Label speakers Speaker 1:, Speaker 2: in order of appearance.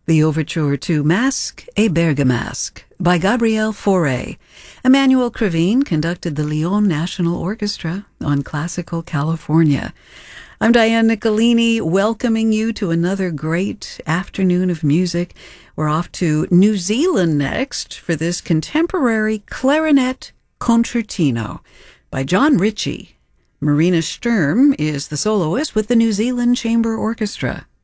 Speaker 1: The overture to Masque et Bergamasque by Gabriel Fauré. Emmanuel Krivine conducted the Lyon National Orchestra on Classical California. I'm Diane Nicolini, welcoming you to another great afternoon of music. We're off to New Zealand next for this contemporary clarinet concertino by John Ritchie. Marina Sturm is the soloist with the New Zealand Chamber Orchestra.